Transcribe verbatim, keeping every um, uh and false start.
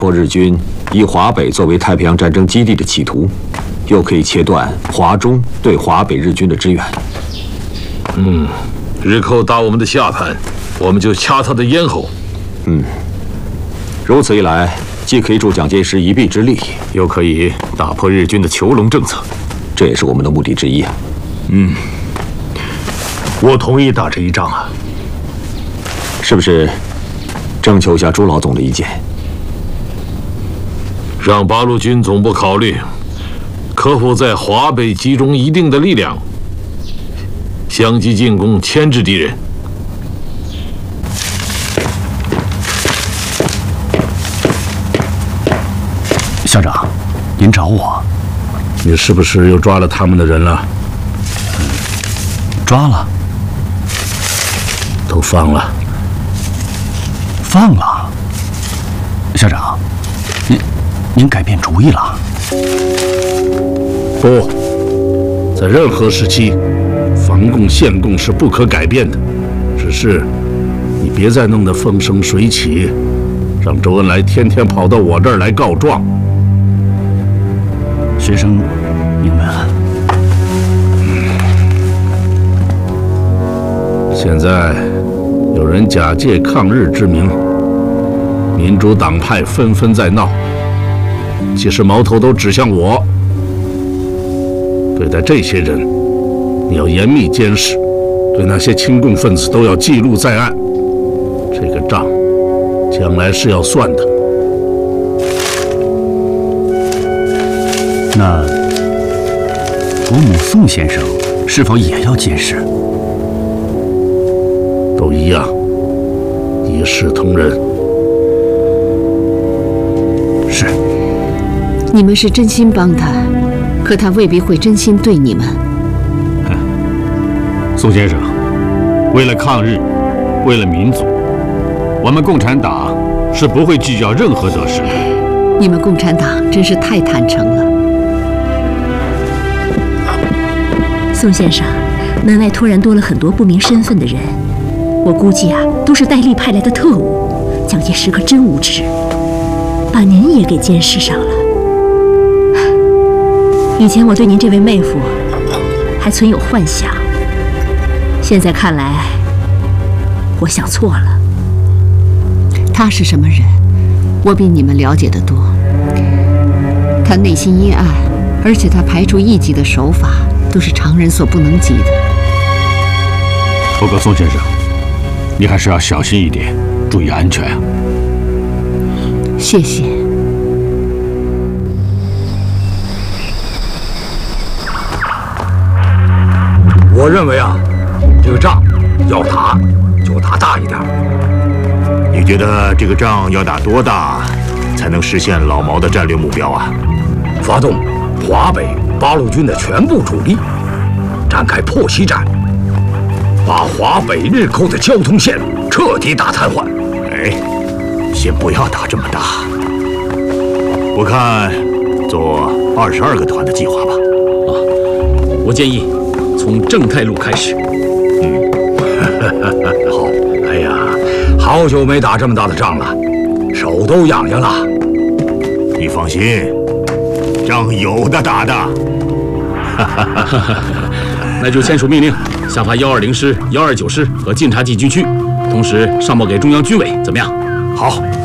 破日军以华北作为太平洋战争基地的企图，又可以切断华中对华北日军的支援。 嗯，日寇打我们的下盘，我们就掐他的咽喉。 嗯，如此一来，既可以助蒋介石一臂之力， 又可以打破日军的囚笼政策， 这也是我们的目的之一啊。 嗯，我同意打这一仗啊。 是不是？征求一下朱老总的意见。 让八路军总部考虑，可否在华北集中一定的力量，相继进攻，牵制敌人。 校长，您找我？ 你是不是又抓了他们的人了？ 嗯、抓了， 都放了。 放了。校长，您您改变主意了？ 不，在任何时期，防共限共是不可改变的。只是你别再弄得风生水起，让周恩来天天跑到我这儿来告状。 学生明白了。 嗯、现在有人假借抗日之名，民主党派纷纷在闹，其实矛头都指向我。对待这些人，你要严密监视；对那些亲共分子都要记录在案。这个账，将来是要算的。 那国母宋先生是否也要监视？ 都一样，一视同仁。 是。 你们是真心帮他，可他未必会真心对你们。 嗯，宋先生，为了抗日，为了民族，我们共产党是不会计较任何得失的。 你们共产党真是太坦诚了。 宋先生，门外突然多了很多不明身份的人，我估计啊，都是戴笠派来的特务。蒋介石可真无耻，把您也给监视上了。以前我对您这位妹夫还存有幻想，现在看来，我想错了。 他是什么人，我比你们了解得多。他内心阴暗，而且他排除异己的手法都是常人所不能及的。 不过宋先生，你还是要小心一点，注意安全啊。 谢谢。 我认为啊，这个仗要打就打大一点。 你觉得这个仗要打多大，才能实现老毛的战略目标啊？ 发动华北八路军的全部主力，展开破袭战，把华北日寇的交通线彻底打瘫痪。 哎，先不要打这么大，我看做二十二个团的计划吧。 啊，我建议从正太路开始。 嗯，好。哎呀，好久没打这么大的仗了，手都痒痒了。 你放心，仗有的打的。 那就签署命令，下发幺二零师、幺二九师和晋察冀军区，同时上报给中央军委，怎么样？ 好。